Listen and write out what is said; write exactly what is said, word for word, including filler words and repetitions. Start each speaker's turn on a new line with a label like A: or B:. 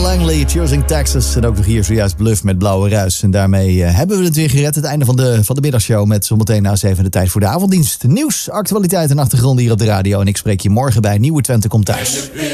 A: Langley, Choosing Texas. En ook nog hier zojuist Bluff met Blauwe Ruis. En daarmee uh, hebben we het weer gered. Het einde van de, van de middagshow met zometeen na zeven de tijd voor de avonddienst. Nieuws, actualiteit en achtergronden hier op de radio. En ik spreek je morgen bij Nieuwe Twente Komt Thuis.